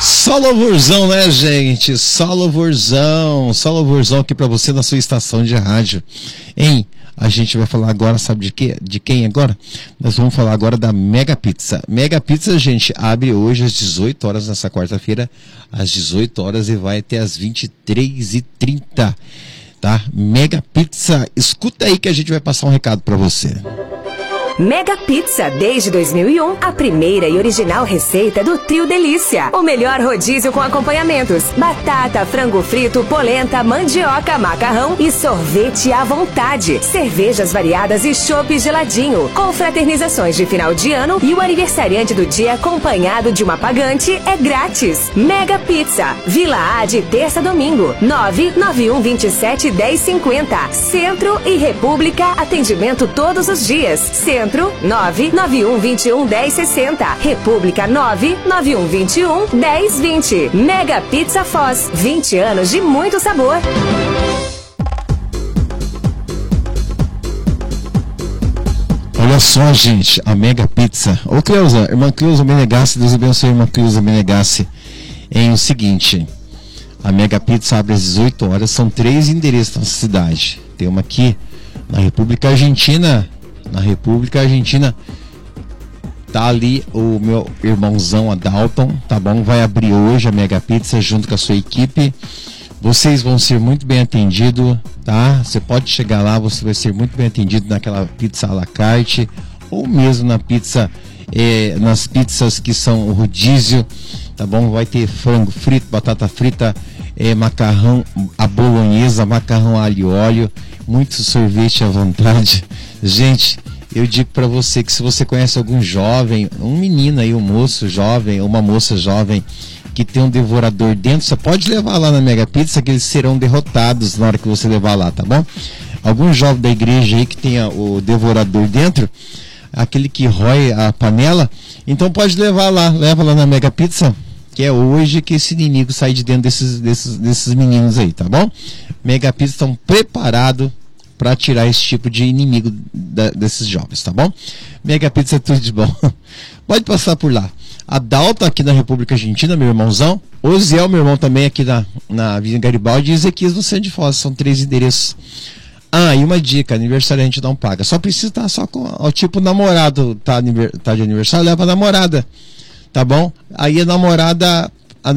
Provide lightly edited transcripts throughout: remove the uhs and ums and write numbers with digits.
Só louvorzão, né, gente? Só louvorzão aqui pra você na sua estação de rádio. Hein? A gente vai falar agora, sabe de quê? De quem agora? Nós vamos falar agora da Mega Pizza. Mega Pizza, gente, abre hoje às 18 horas, nessa quarta-feira, às 18 horas e vai até às 23h30, tá? Mega Pizza, escuta aí que a gente vai passar um recado pra você. Mega Pizza, desde 2001, a primeira e original receita do Trio Delícia. O melhor rodízio com acompanhamentos: batata, frango frito, polenta, mandioca, macarrão e sorvete à vontade. Cervejas variadas e chopp geladinho. Confraternizações de final de ano e o aniversariante do dia acompanhado de uma pagante é grátis. Mega Pizza, Vila A de terça a domingo, 991271050. Centro e República, atendimento todos os dias. Centro 991211060. República 991211020. Mega Pizza Foz, 20 anos de muito sabor. Olha só, gente, a Mega Pizza. Ô Cleusa, irmã Cleusa Menegassi, Deus abençoe, irmã Cleusa Menegassi. É o seguinte, a Mega Pizza abre às 18 horas, são 3 endereços na cidade. Tem uma aqui na República Argentina. Na República Argentina tá ali o meu irmãozão Adalton, tá bom? Vai abrir hoje a Mega Pizza junto com a sua equipe. Vocês vão ser muito bem atendidos, tá? Você pode chegar lá, você vai ser muito bem atendido naquela pizza à la carte ou mesmo na pizza, nas pizzas que são o rodízio, tá bom? Vai ter frango frito, batata frita, macarrão à bolonhesa, macarrão alho e óleo, muito sorvete à vontade. Gente, eu digo pra você que se você conhece algum jovem, um menino aí, um moço jovem, uma moça jovem que tem um devorador dentro, você pode levar lá na Mega Pizza que eles serão derrotados na hora que você levar lá, tá bom? Algum jovem da igreja aí que tenha o devorador dentro, aquele que rói a panela, então pode levar lá, leva lá na Mega Pizza, que é hoje que esse inimigo sai de dentro desses meninos aí, tá bom? Mega Pizza estão preparados para tirar esse tipo de inimigo desses jovens, tá bom? Mega Pizza é tudo de bom. Pode passar por lá. A Dalta aqui na República Argentina, meu irmãozão. Oziel, meu irmão, também aqui na Avenida Garibaldi. E Ezequias no Centro de Foz. São 3 endereços. Ah, e uma dica: aniversariante não paga. Só precisa estar só com o tipo namorado, tá de aniversário, leva a namorada, tá bom? Aí a namorada...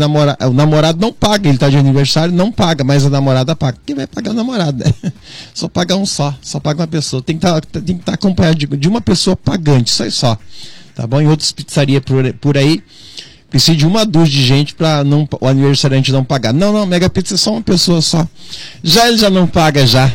o namorado não paga, ele tá de aniversário, não paga, mas a namorada paga. Quem vai pagar a namorada? Só paga um só paga uma pessoa. Tem que estar acompanhado de uma pessoa pagante, isso aí só. Tá bom? Em outras pizzarias por aí, precisa de uma dúzia de gente para o aniversariante não pagar. Não, Mega Pizza é só uma pessoa só. Ele já não paga já.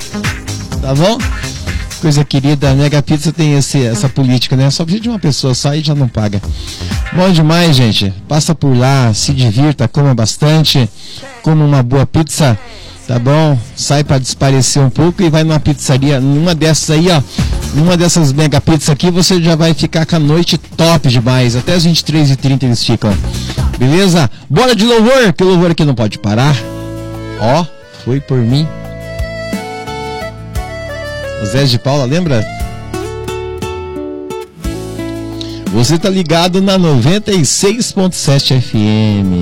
Tá bom? Coisa querida, a Mega Pizza tem essa política, né? Só precisa de uma pessoa só e já não paga. Bom demais, gente. Passa por lá, se divirta, coma bastante, coma uma boa pizza, tá bom? Sai para desaparecer um pouco e vai numa pizzaria, numa dessas aí, ó. Numa dessas Mega Pizza aqui, você já vai ficar com a noite top demais. Até as 23h30 eles ficam. Beleza? Bora de louvor, que o louvor aqui não pode parar. Ó, foi por mim. O Zé de Paula, lembra? Você tá ligado na 96.7 FM.